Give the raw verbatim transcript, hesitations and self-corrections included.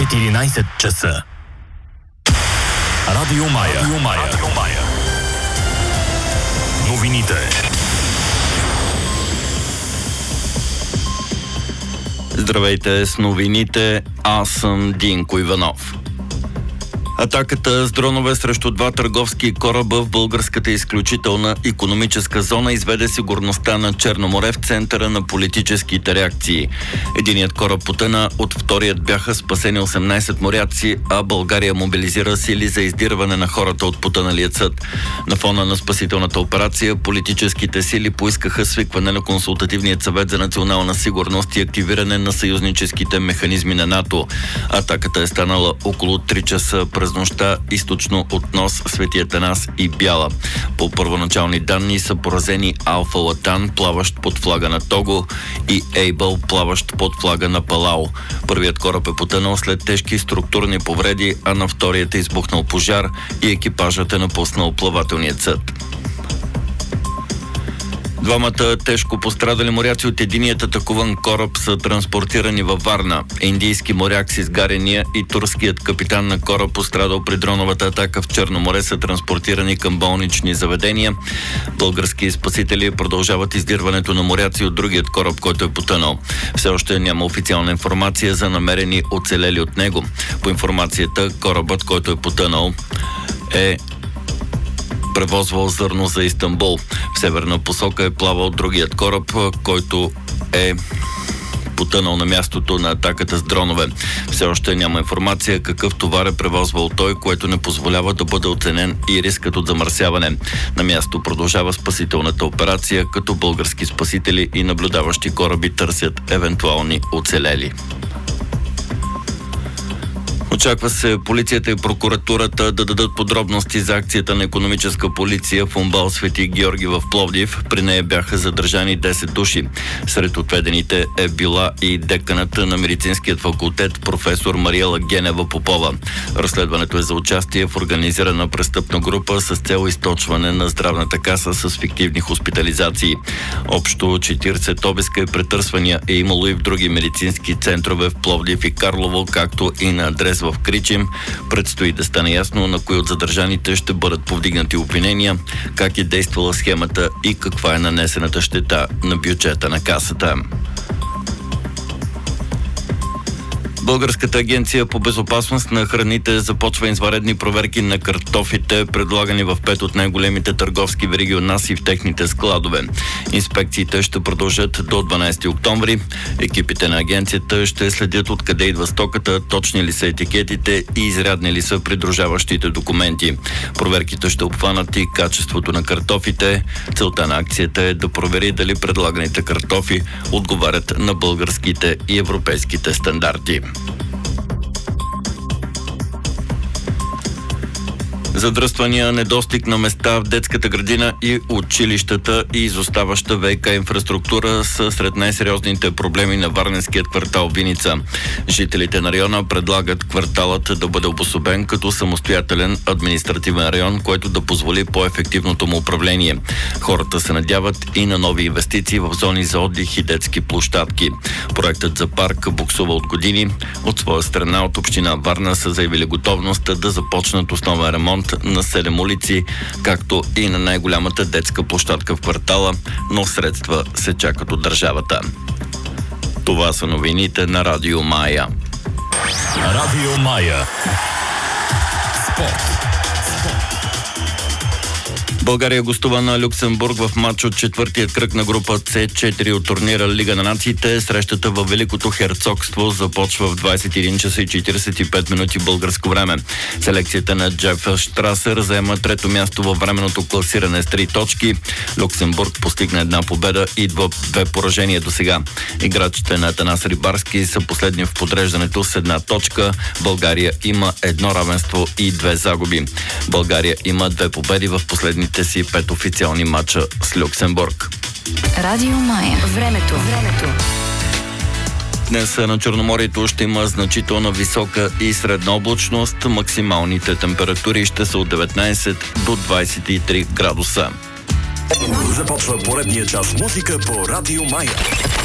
четиринайсет часа. Радио Мая. Радио Мая. Радио Мая. Новините. Здравейте с новините, аз съм Динко Иванов. Атаката с дронове срещу два търговски кораба в българската изключителна икономическа зона изведе сигурността на Черно море в центъра на политическите реакции. Единият кораб потъна, от вторият бяха спасени осемнайсет моряци, а България мобилизира сили за издирване на хората от потъналия съд. На фона на спасителната операция, политическите сили поискаха свикване на Консултативният съвет за национална сигурност и активиране на съюзническите механизми на НАТО. Атаката е станала около три часа през нощта източно от Нос, Свети Атанас и Бяла. По първоначални данни са поразени Алфа Латан, плаващ под флага на Того, и Ейбъл, плаващ под флага на Палао. Първият кораб е потънал след тежки структурни повреди, а на вторият е избухнал пожар и екипажът е напуснал плавателният съд. Двамата тежко пострадали моряци от единият атакуван кораб са транспортирани във Варна. Индийски моряк с изгарения и турският капитан на кораб, пострадал при дроновата атака в Черно море, са транспортирани към болнични заведения. Български спасители продължават издирването на моряци от другият кораб, който е потънал. Все още няма официална информация за намерени оцелели от него. По информацията, корабът, който е потънал, е превозвал зърно за Истанбул. В северна посока е плавал другият кораб, който е потънал на мястото на атаката с дронове. Все още няма информация какъв товар е превозвал той, което не позволява да бъде оценен и рискът от замърсяване. На място продължава спасителната операция, като български спасители и наблюдаващи кораби търсят евентуални оцелели. Очаква се полицията и прокуратурата да дадат подробности за акцията на икономическа полиция в УМБАЛ Свети Георги в Пловдив. При нея бяха задържани десет души. Сред отведените е била и деканата на медицинският факултет професор Мариела Генева Попова. Разследването е за участие в организирана престъпна група с цел източване на здравната каса с фиктивни хоспитализации. Общо четирийсет обиска и претърсвания е имало и в други медицински центрове в Пловдив и Карлово, както и на адрес в Кричим. Предстои да стане ясно на кои от задържаните ще бъдат повдигнати обвинения, как е действала схемата и каква е нанесената щета на бюджета на касата. Българската агенция по безопасност на храните започва извънредни проверки на картофите, предлагани в пет от най-големите търговски вериги у нас и в техните складове. Инспекциите ще продължат до дванайсети октомври. Екипите на агенцията ще следят откъде идва стоката, точни ли са етикетите и изрядни ли са придружаващите документи. Проверките ще обхванат и качеството на картофите. Целта на акцията е да провери дали предлаганите картофи отговарят на българските и европейските стандарти. Задръствания, недостиг на места в детската градина и училищата и изоставаща ВиК инфраструктура са сред най-сериозните проблеми на варненският квартал Виница. Жителите на района предлагат кварталът да бъде обособен като самостоятелен административен район, който да позволи по-ефективното му управление. Хората се надяват и на нови инвестиции в зони за отдих и детски площадки. Проектът за парк буксува от години. От своя страна от община Варна са заявили готовност да започнат основен ремонт на седем улици, както и на най-голямата детска площадка в квартала, но средства се чакат от държавата. Това са новините на Радио Мая. Радио Мая. Спорт. България гостува на Люксембург в матч от четвъртият кръг на група С четири от турнира Лига на нациите. Срещата във Великото херцогство започва в двайсет и един часа и четирийсет и пет минути българско време. Селекцията на Джеф Штрасер заема трето място във временното класиране с три точки. Люксембург постигна една победа и две поражения до сега. Играчите на Атанас Рибарски са последни в подреждането с една точка. България има едно равенство и две загуби. България има две победи в последните си пет официални матча с Люксембург. Радио Мая. Времето. Времето. Днес на Черноморието ще има значителна висока и средна облачност. Максималните температури ще са от деветнайсет до двайсет и три градуса. Започва поредния час музика по Радио Мая.